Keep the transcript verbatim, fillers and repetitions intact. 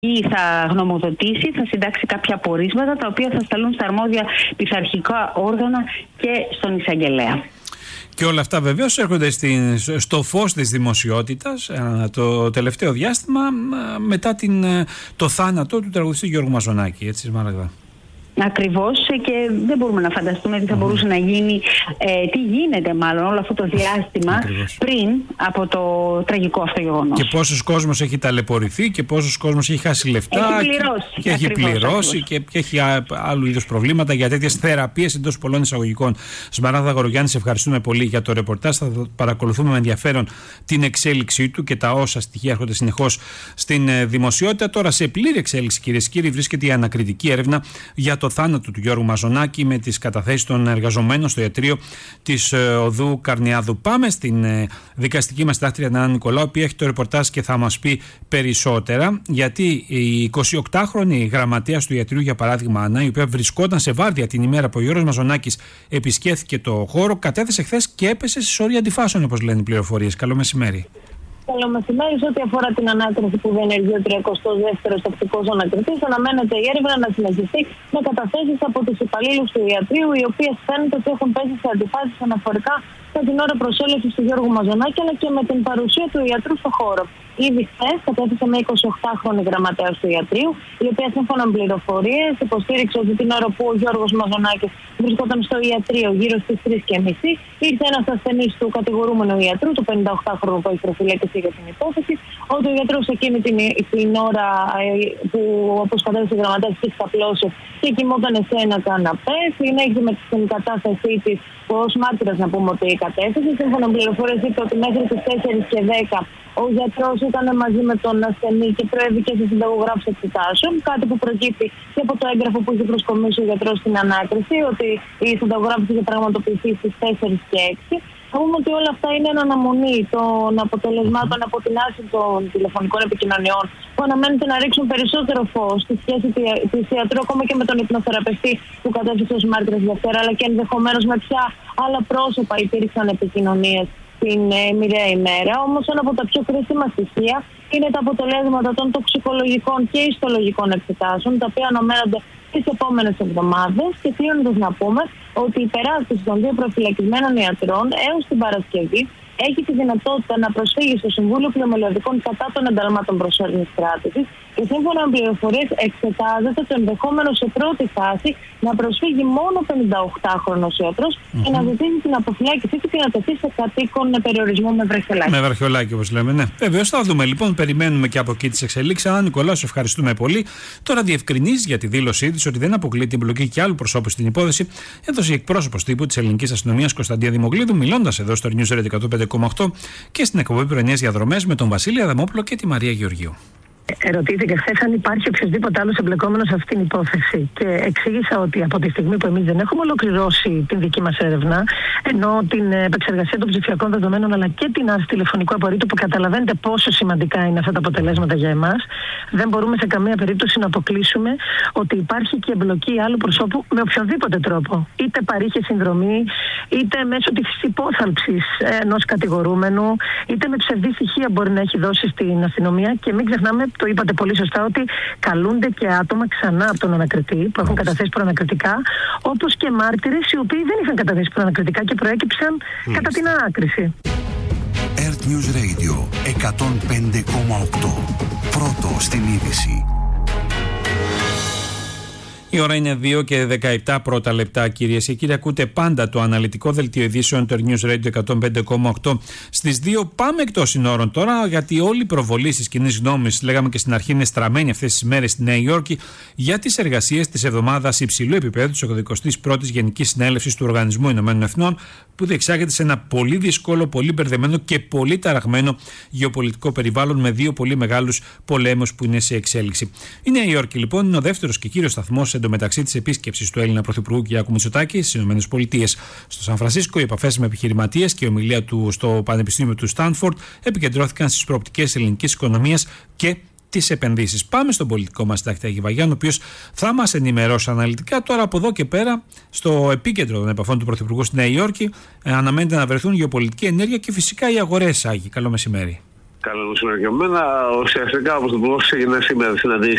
ή θα γνωμοδοτήσει, θα συντάξει κάποια απορίσματα τα οποία θα σταλούν στα αρμόδια πειθαρχικά όργανα και στον εισαγγελέα. Και όλα αυτά βεβαίως έρχονται στην, στο φως της δημοσιότητας το τελευταίο διάστημα μετά την, το θάνατο του τραγουδιστή Γιώργου Μαζονάκη, έτσι Σμάραγδα? Ακριβώς, και δεν μπορούμε να φανταστούμε τι θα μπορούσε mm. να γίνει, ε, τι γίνεται μάλλον όλο αυτό το διάστημα Ακριβώς. πριν από το τραγικό αυτό γεγονός. Και πόσος κόσμος έχει ταλαιπωρηθεί και πόσος κόσμος έχει χάσει λεφτά έχει πληρώσει, και, και έχει ακριβώς, πληρώσει ακριβώς. Και, και έχει άλλου είδους προβλήματα για τέτοιες θεραπείες εντός πολλών εισαγωγικών. Σμαράγδα Γορογιάννη, σε ευχαριστούμε πολύ για το ρεπορτάζ. Θα παρακολουθούμε με ενδιαφέρον την εξέλιξή του και τα όσα στοιχεία έρχονται συνεχώς στην δημοσιότητα. Τώρα σε πλήρη εξέλιξη, κυρίες και κύριοι, βρίσκεται η ανακριτική έρευνα για το θάνατο του Γιώργου Μαζονάκη με τις καταθέσεις των εργαζομένων στο ιατρείο της οδού Καρνιάδου. Πάμε στην δικαστική μας συντάκτρια Νάνα Νικολάου, η οποία έχει το ρεπορτάζ και θα μας πει περισσότερα, γιατί η εικοσιοκτάχρονη γραμματέας του ιατρείου, για παράδειγμα, Άννα, η οποία βρισκόταν σε βάρδια την ημέρα που ο Γιώργος Μαζονάκης επισκέφθηκε το χώρο, κατέθεσε χθες και έπεσε σε σωρία αντιφάσεων, όπως λένε οι πληροφορίες. Καλό μεσημέρι. Καλό μεσημέρι. Σε ό,τι αφορά την ανάκριση που διενεργεί ο τριακοστός δεύτερος τακτικός ανακριτής, αναμένεται η έρευνα να συνεχιστεί με καταθέσεις από τους υπαλλήλους του ιατρείου, οι οποίες φαίνεται ότι έχουν πέσει σε αντιφάσεις αναφορικά με την ώρα προσέλευσης του Γιώργου Μαζονάκη, αλλά και με την παρουσία του ιατρού στο χώρο. Ήδη χθες κατέθεσε με εικοσιοκτάχρονη γραμματέας του ιατρείου, η οποία σύμφωνα με πληροφορίες υποστήριξε ότι την ώρα που ο Γιώργος Μαζονάκης βρισκόταν στο ιατρείο γύρω στις τρεις και μισή, ήρθε ένας ασθενής του κατηγορούμενου ιατρού, του πενηνταοκτάχρονου που έχει προφυλακιστεί για την υπόθεση, ότι ο ιατρός εκείνη την, την ώρα που, όπως κατέθεσε η γραμματέας, είχε ξαπλώσει και κοιμόταν σε ένα καναπέ. Συνέχισε με την κατάστασή της ως μάρτυρας, να πούμε ότι η κατέθεση. Σύμφωνα με πληροφορίες είπε ότι μέχρι τις τέσσερις και δέκα ο γιατρός ήταν μαζί με τον ασθενή και προέβηκε σε συνταγογράφηση εξετάσεων. Κάτι που προκύπτει και από το έγγραφο που είχε προσκομίσει ο γιατρός στην ανάκριση, ότι η συνταγογράφηση είχε πραγματοποιηθεί στις τέσσερις και έξι. Θα πούμε ότι όλα αυτά είναι εν αναμονή των αποτελεσμάτων από την άρση των τηλεφωνικών επικοινωνιών, που αναμένεται να ρίξουν περισσότερο φως στη σχέση της ιατρού, ακόμα και με τον υπνοθεραπευτή που κατέθεσε ως μάρτυρας Δευτέρα, αλλά και ενδεχομένως με ποια άλλα πρόσωπα υπήρξαν επικοινωνίες την ε, μοιραία ημέρα. Όμως ένα από τα πιο κρίσιμα στοιχεία είναι τα αποτελέσματα των τοξικολογικών και ιστολογικών εξετάσεων, τα οποία αναμένονται τις επόμενες εβδομάδες. Και κλείνοντας να πούμε ότι η υπεράσπιση των δύο προφυλακισμένων ιατρών έως την Παρασκευή έχει τη δυνατότητα να προσφύγει στο Συμβούλιο Πληρωμελωδικών κατά των ενταλμάτων προσωρινής κράτησης, και σύμφωνα με πληροφορίες εξετάζεται το ενδεχόμενο σε πρώτη φάση να προσφύγει μόνο πενηνταοκτάχρονος ιατρός mm-hmm. και να ζητήσει την αποφυλάκησή του και να τεθεί σε κατοίκον περιορισμό με βραχιολάκι. Με βραχιολάκι, όπως λέμε, ναι. Βεβαίως, θα δούμε λοιπόν, περιμένουμε και από εκεί τις εξελίξεις. Άννα Νικολάου, σε ευχαριστούμε πολύ. Τώρα διευκρινίζει για τη δήλωσή της ότι δεν αποκλεί την εμπλοκή και άλλου προσώπου στην υπόθεση, έδωσε η εκπρόσωπος τύπου της ελληνικής αστυνομίας Κωνσταντία Δημογλίδου, μιλώντας εδώ στο News Radio εκατόν πέντε κόμμα οκτώ και στην εκπομπή Πρωινές Διαδρομές με τον Βασίλη Αδαμόπουλο και τη Μαρία Γεωργίου. Ερωτήθηκε χθες αν υπάρχει οποιοδήποτε άλλο εμπλεκόμενο σε αυτήν την υπόθεση. Και εξήγησα ότι από τη στιγμή που εμείς δεν έχουμε ολοκληρώσει την δική μας έρευνα, ενώ την επεξεργασία των ψηφιακών δεδομένων αλλά και την άρση τηλεφωνικού απορρίτου, που καταλαβαίνετε πόσο σημαντικά είναι αυτά τα αποτελέσματα για εμάς, δεν μπορούμε σε καμία περίπτωση να αποκλείσουμε ότι υπάρχει και εμπλοκή άλλου προσώπου με οποιοδήποτε τρόπο. Είτε παρήχε συνδρομή, είτε μέσω της υπόθαλψης ενός κατηγορούμενου, είτε με ψευδή στοιχεία μπορεί να έχει δώσει στην αστυνομία. Και μην ξεχνάμε, το είπατε πολύ σωστά, ότι καλούνται και άτομα ξανά από τον ανακριτή που έχουν καταθέσει προανακριτικά, όπως και μάρτυρες οι οποίοι δεν είχαν καταθέσει προανακριτικά και προέκυψαν mm. κατά την ανάκριση. Earth News Radio εκατόν πέντε κόμμα οκτώ. Πρώτο στην είδηση. Η ώρα είναι δύο και δεκαεπτά πρώτα λεπτά, κυρίες και κύριοι. Ακούτε πάντα το αναλυτικό δελτίο ειδήσεων του News Radio εκατόν πέντε κόμμα οκτώ. Στις δύο πάμε εκτός συνόρων τώρα, γιατί όλη η προβολή της κοινής γνώμης, λέγαμε και στην αρχή, είναι στραμμένη αυτές τις μέρες στη Νέα Υόρκη για τις εργασίες της εβδομάδας υψηλού επίπεδου της ογδοηκοστής πρώτης Γενικής Συνέλευσης του Οργανισμού Ηνωμένων Εθνών, που διεξάγεται σε ένα πολύ δύσκολο, πολύ μπερδεμένο και πολύ ταραγμένο γεωπολιτικό περιβάλλον με δύο πολύ μεγάλους πολέμους που είναι σε εξέλιξη. Η Νέα Υόρκη, λοιπόν, είναι ο δεύτερος και κύριος σταθμός εντωμεταξύ της επίσκεψης του Έλληνα Πρωθυπουργού Κυριάκου Μητσοτάκη στις ΗΠΑ. Στο Σαν Φρανσίσκο, οι επαφές με επιχειρηματίες και η ομιλία του στο Πανεπιστήμιο του Στάνφορντ επικεντρώθηκαν στις προοπτικές ελληνικής οικονομίας και τις επενδύσεις. Πάμε στον πολιτικό μας συντάκτη Άγη Βαγιάννη, ο οποίος θα μας ενημερώσει αναλυτικά. Τώρα από εδώ και πέρα, στο επίκεντρο των επαφών του Πρωθυπουργού στη Νέα Υόρκη, αναμένεται να βρεθούν γεωπολιτική ενέργεια και φυσικά οι αγορές, Άγη. Καλό μεσημέρι. Καλό μεσημέρι και εμένα. Ουσιαστικά ο Πρωθυπουργός ξεκινά σήμερα τη συναντήση